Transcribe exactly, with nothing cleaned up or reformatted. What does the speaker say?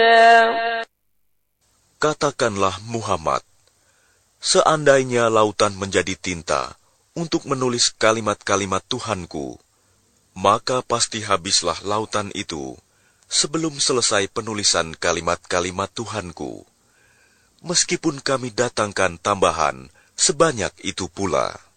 Katakanlah Muhammad, seandainya lautan menjadi tinta untuk menulis kalimat-kalimat Tuhanku, maka pasti habislah lautan itu sebelum selesai penulisan kalimat-kalimat Tuhanku, meskipun kami datangkan tambahan sebanyak itu pula.